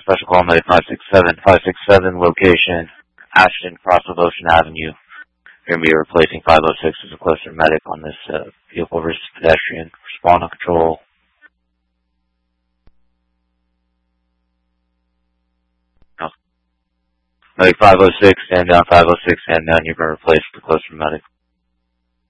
special call medic 567, location Ashton, Crossville Ocean Avenue. You're going to be replacing 506 as a closer medic on this vehicle versus pedestrian. Respond on control. No. Medic 506, stand down, 506, stand down. You're going to replace the closer medic.